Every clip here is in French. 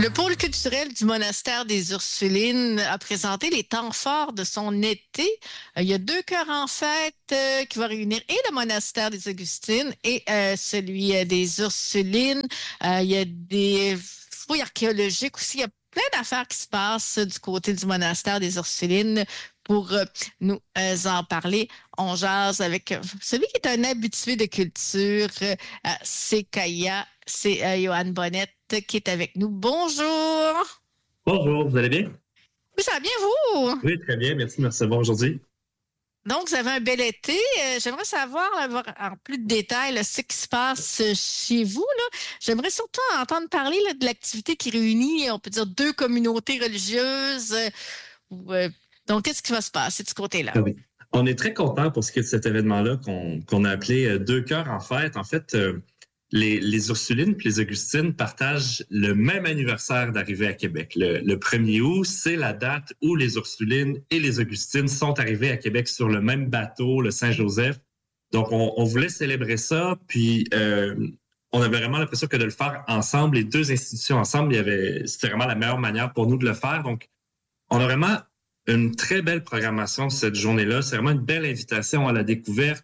Le pôle culturel du monastère des Ursulines a présenté les temps forts de son été. Il y a deux chœurs en fête qui vont réunir et le monastère des Augustines et celui des Ursulines. Il y a des fouilles archéologiques aussi. Il y a plein d'affaires qui se passent du côté du monastère des Ursulines. Pour nous en parler, on jase avec celui qui est un habitué de culture, c'est Kaya, c'est Johan Bonnette qui est avec nous. Bonjour! Bonjour, vous allez bien? Oui, ça va bien, vous? Oui, très bien. Merci de me recevoir aujourd'hui. Donc, vous avez un bel été. J'aimerais savoir, avoir en plus de détails, là, ce qui se passe chez vous. Là. J'aimerais surtout entendre parler là, de l'activité qui réunit, on peut dire, deux communautés religieuses. Donc, qu'est-ce qui va se passer de ce côté-là? Ah oui. On est très content pour ce qui est de cet événement-là qu'on a appelé Deux cœurs en fête. En fait, les Ursulines et les Augustines partagent le même anniversaire d'arrivée à Québec. Le 1er août, c'est la date où les Ursulines et les Augustines sont arrivés à Québec sur le même bateau, le Saint-Joseph. Donc, on voulait célébrer ça, puis on avait vraiment l'impression que de le faire ensemble, les deux institutions ensemble, c'était vraiment la meilleure manière pour nous de le faire. Donc, on a vraiment une très belle programmation cette journée-là. C'est vraiment une belle invitation à la découverte.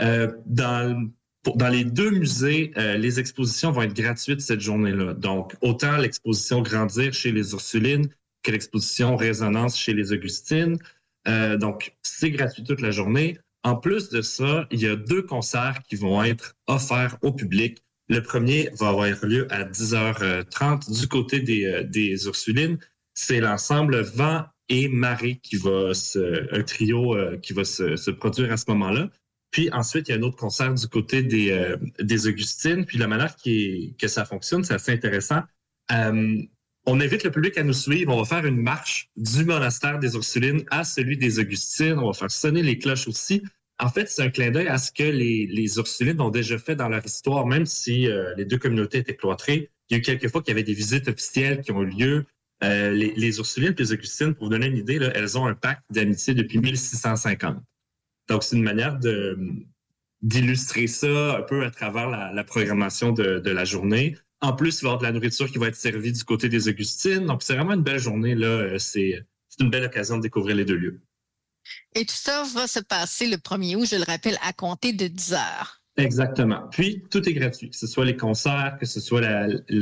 Dans les deux musées, les expositions vont être gratuites cette journée-là. Donc, autant l'exposition Grandir chez les Ursulines que l'exposition Résonance chez les Augustines. Donc, c'est gratuit toute la journée. En plus de ça, il y a deux concerts qui vont être offerts au public. Le premier va avoir lieu à 10h30 du côté des Ursulines. C'est l'ensemble Vent et Marée un trio qui va se produire à ce moment-là. Puis ensuite, il y a un autre concert du côté des Augustines. Puis la manière que ça fonctionne, c'est assez intéressant. On invite le public à nous suivre. On va faire une marche du monastère des Ursulines à celui des Augustines. On va faire sonner les cloches aussi. En fait, c'est un clin d'œil à ce que les Ursulines ont déjà fait dans leur histoire, même si les deux communautés étaient cloîtrées. Il y a eu quelques fois qu'il y avait des visites officielles qui ont eu lieu. Les Ursulines et les Augustines, pour vous donner une idée, là, elles ont un pacte d'amitié depuis 1650. Donc, c'est une manière d'illustrer ça un peu à travers la programmation de la journée. En plus, il va y avoir de la nourriture qui va être servie du côté des Augustines. Donc, c'est vraiment une belle journée. Là. C'est une belle occasion de découvrir les deux lieux. Et tout ça va se passer le 1er août, je le rappelle, à compter de 10 heures. Exactement. Puis, tout est gratuit, que ce soit les concerts, que ce soit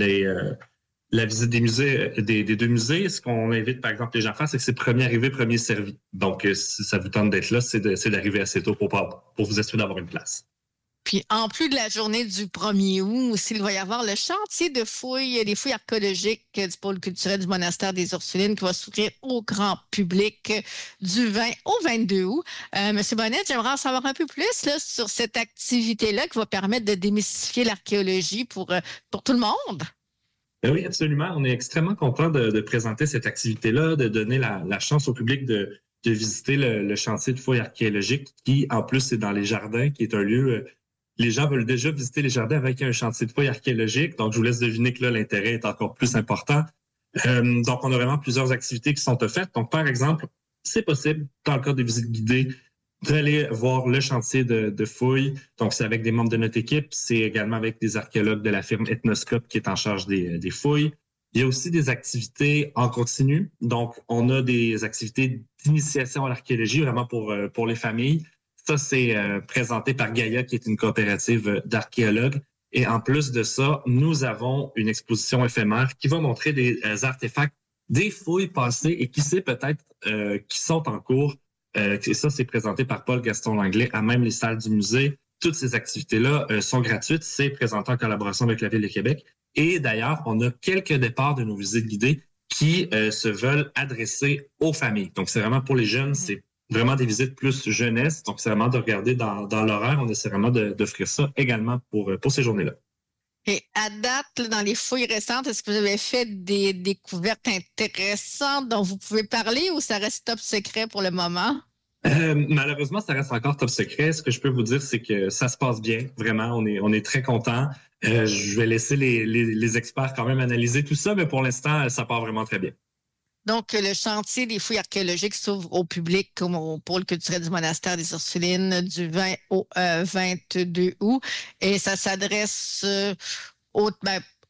la visite des musées, des deux musées. Ce qu'on invite, par exemple, les gens à faire, c'est que c'est premier arrivé, premier servi. Donc, si ça vous tente d'être là, c'est d'arriver assez tôt pour vous assurer d'avoir une place. Puis, en plus de la journée du 1er août, aussi, il va y avoir le chantier de fouilles, les fouilles archéologiques du pôle culturel du monastère des Ursulines qui va s'ouvrir au grand public du 20 au 22 août. Monsieur Bonnette, j'aimerais en savoir un peu plus là, sur cette activité-là qui va permettre de démystifier l'archéologie pour tout le monde. Oui, absolument. On est extrêmement content de présenter cette activité-là, de donner la chance au public de visiter le chantier de fouilles archéologiques qui, en plus, est dans les jardins, qui est un lieu... les gens veulent déjà visiter les jardins avec un chantier de fouilles archéologiques. Donc, je vous laisse deviner que là, l'intérêt est encore plus important. Donc, on a vraiment plusieurs activités qui sont offertes. Donc, par exemple, c'est possible, dans le cadre des visites guidées, d'aller voir le chantier de fouilles. Donc, c'est avec des membres de notre équipe. C'est également avec des archéologues de la firme Ethnoscope qui est en charge des fouilles. Il y a aussi des activités en continu. Donc, on a des activités d'initiation à l'archéologie, vraiment pour les familles. Ça, c'est présenté par Gaïa, qui est une coopérative d'archéologues. Et en plus de ça, nous avons une exposition éphémère qui va montrer des artefacts, des fouilles passées et qui sait peut-être qui sont en cours. Et ça, c'est présenté par Paul Gaston Langlais à même les salles du musée. Toutes ces activités-là sont gratuites. C'est présenté en collaboration avec la Ville de Québec. Et d'ailleurs, on a quelques départs de nos visites guidées qui se veulent adresser aux familles. Donc, c'est vraiment pour les jeunes, c'est vraiment des visites plus jeunesse. Donc, c'est vraiment de regarder dans l'horaire. On essaie vraiment d'offrir ça également pour ces journées-là. Et à date, là, dans les fouilles récentes, est-ce que vous avez fait des découvertes intéressantes dont vous pouvez parler ou ça reste top secret pour le moment? Malheureusement, ça reste encore top secret. Ce que je peux vous dire, c'est que ça se passe bien. Vraiment, on est très contents. Je vais laisser les experts quand même analyser tout ça, mais pour l'instant, ça part vraiment très bien. Donc, le chantier des fouilles archéologiques s'ouvre au public comme au pôle culturel du monastère des Ursulines du 20 au 22 août. Et ça s'adresse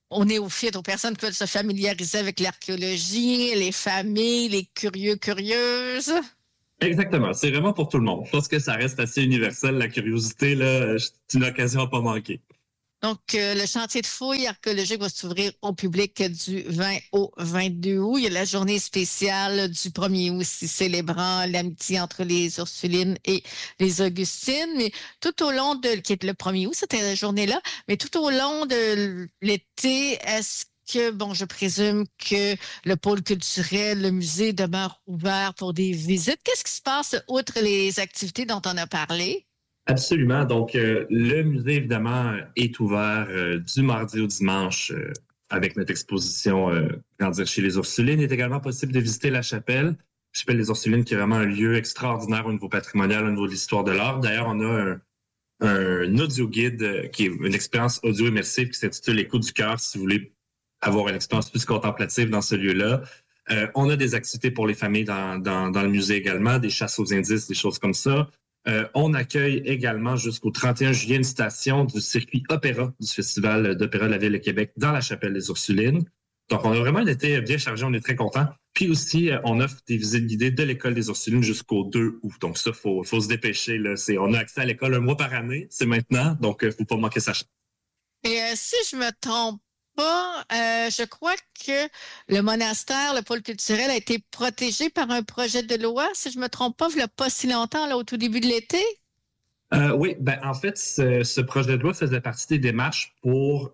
aux néophytes, aux personnes qui veulent se familiariser avec l'archéologie, les familles, les curieux, curieuses? Exactement. C'est vraiment pour tout le monde. Je pense que ça reste assez universel. La curiosité, là, c'est une occasion à pas manquer. Donc, le chantier de fouilles archéologiques va s'ouvrir au public du 20 au 22 août. Il y a la journée spéciale du 1er août aussi, célébrant l'amitié entre les Ursulines et les Augustines. Mais tout au long qui est le 1er août, c'était la journée-là, mais tout au long de l'été, est-ce que, bon, je présume que le pôle culturel, le musée demeure ouvert pour des visites. Qu'est-ce qui se passe outre les activités dont on a parlé? Absolument. Donc, le musée, évidemment, est ouvert du mardi au dimanche avec notre exposition Grandir chez les Ursulines. Il est également possible de visiter la chapelle des Ursulines, qui est vraiment un lieu extraordinaire au niveau patrimonial, au niveau de l'histoire de l'art. D'ailleurs, on a un audio guide qui est une expérience audio immersive qui s'intitule L'écoute du cœur, si vous voulez avoir une expérience plus contemplative dans ce lieu-là. On a des activités pour les familles dans le musée également, des chasses aux indices, des choses comme ça. On accueille également jusqu'au 31 juillet une station du circuit opéra du Festival d'opéra de la Ville de Québec dans la chapelle des Ursulines. Donc, on a vraiment un été bien chargé, on est très contents. Puis aussi, on offre des visites guidées de l'école des Ursulines jusqu'au 2 août. Donc ça, faut se dépêcher. Là. On a accès à l'école un mois par année, c'est maintenant, donc il ne faut pas manquer sa chance. Et si je me trompe pas, je crois que le monastère, le pôle culturel, a été protégé par un projet de loi, si je ne me trompe pas, il n'y a pas si longtemps, là, au tout début de l'été. Oui, en fait, ce projet de loi faisait partie des démarches pour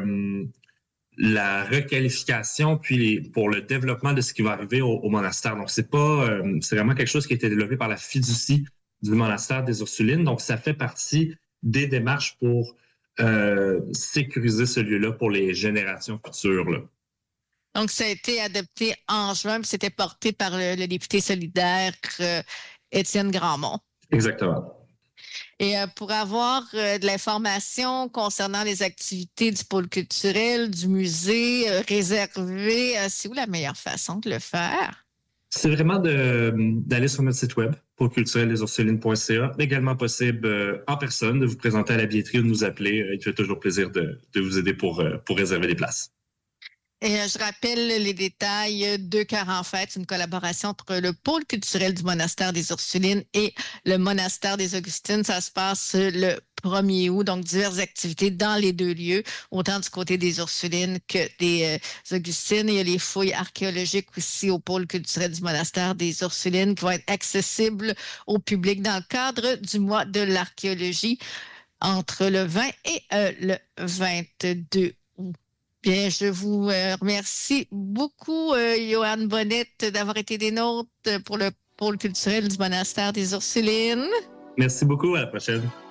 la requalification puis pour le développement de ce qui va arriver au monastère. Donc, c'est vraiment quelque chose qui a été développé par la fiducie du monastère des Ursulines. Donc, ça fait partie des démarches pour sécuriser ce lieu-là pour les générations futures. Là. Donc, ça a été adopté en juin, puis c'était porté par le député solidaire Étienne Grandmont. Exactement. Et pour avoir de l'information concernant les activités du pôle culturel, du musée réservé, c'est où la meilleure façon de le faire? C'est vraiment d'aller sur notre site web, pôlecultureldesursulines.ca. Également possible en personne de vous présenter à la billetterie ou de nous appeler. Il fait toujours plaisir de vous aider pour réserver des places. Et je rappelle les détails. Deux cœurs en fête, c'est une collaboration entre le pôle culturel du monastère des Ursulines et le monastère des Augustines. Ça se passe le 1er août, donc diverses activités dans les deux lieux, autant du côté des Ursulines que des Augustines. Il y a les fouilles archéologiques aussi au pôle culturel du monastère des Ursulines qui vont être accessibles au public dans le cadre du mois de l'archéologie entre le 20 et le 22 août. Bien, je vous remercie beaucoup, Joanne Bonnette, d'avoir été des nôtres pour le pôle culturel du monastère des Ursulines. Merci beaucoup. À la prochaine.